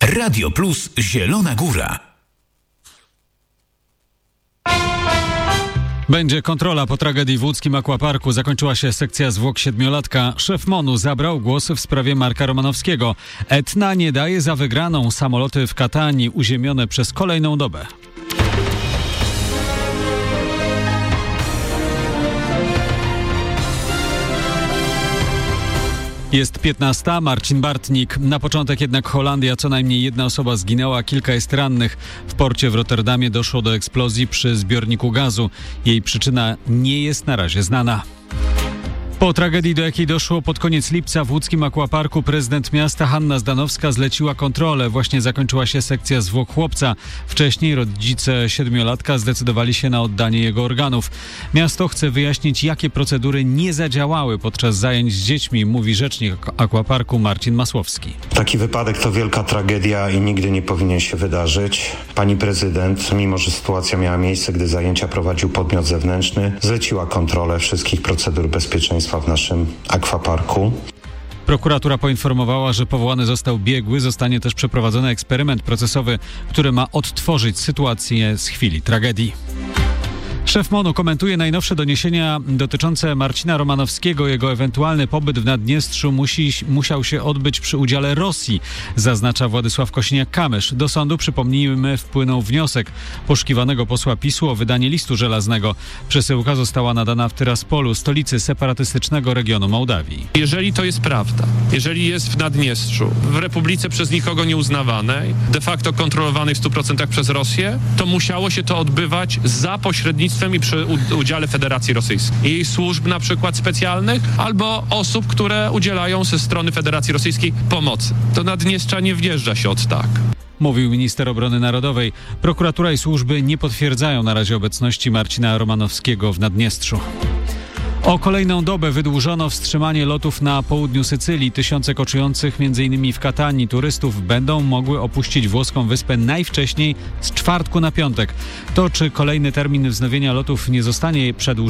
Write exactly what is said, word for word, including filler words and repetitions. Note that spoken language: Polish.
Radio Plus Zielona Góra. Będzie kontrola po tragedii w łódzkim Aquaparku. Zakończyła się sekcja zwłok siedmiolatka. Szef MON-u zabrał głos w sprawie Marka Romanowskiego. Etna nie daje za wygraną. Samoloty w Katanii uziemione przez kolejną dobę. Jest piętnasta. Marcin Bartnik. Na początek jednak Holandia. Co najmniej jedna osoba zginęła, kilka jest rannych. W porcie w Rotterdamie doszło do eksplozji przy zbiorniku gazu. Jej przyczyna nie jest na razie znana. Po tragedii, do jakiej doszło pod koniec lipca w łódzkim Aquaparku, prezydent miasta Hanna Zdanowska zleciła kontrolę. Właśnie zakończyła się sekcja zwłok chłopca. Wcześniej rodzice siedmiolatka zdecydowali się na oddanie jego organów. Miasto chce wyjaśnić, jakie procedury nie zadziałały podczas zajęć z dziećmi, mówi rzecznik Aquaparku Marcin Masłowski. Taki wypadek to wielka tragedia i nigdy nie powinien się wydarzyć. Pani prezydent, mimo że sytuacja miała miejsce, gdy zajęcia prowadził podmiot zewnętrzny, zleciła kontrolę wszystkich procedur bezpieczeństwa w naszym akwaparku. Prokuratura poinformowała, że powołany został biegły. Zostanie też przeprowadzony eksperyment procesowy, który ma odtworzyć sytuację z chwili tragedii. Szef MON-u komentuje najnowsze doniesienia dotyczące Marcina Romanowskiego. Jego ewentualny pobyt w Naddniestrzu musi, musiał się odbyć przy udziale Rosji, zaznacza Władysław Kosiniak-Kamysz. Do sądu, przypomnijmy, wpłynął wniosek poszukiwanego posła PiSu o wydanie listu żelaznego. Przesyłka została nadana w Tyraspolu, stolicy separatystycznego regionu Mołdawii. Jeżeli to jest prawda, jeżeli jest w Naddniestrzu, w Republice przez nikogo nieuznawanej, de facto kontrolowanej w stu procentach przez Rosję, to musiało się to odbywać za pośrednictwem i przy udziale Federacji Rosyjskiej, jej służb na przykład specjalnych, albo osób, które udzielają ze strony Federacji Rosyjskiej pomocy. Do Naddniestrza nie wjeżdża się od tak. Mówił minister obrony narodowej. Prokuratura i służby nie potwierdzają na razie obecności Marcina Romanowskiego w Naddniestrzu. O kolejną dobę wydłużono wstrzymanie lotów na południu Sycylii. Tysiące koczujących między innymi w Katanii turystów będą mogły opuścić włoską wyspę najwcześniej z czwartku na piątek. To, czy kolejny termin wznowienia lotów nie zostanie przedłużony,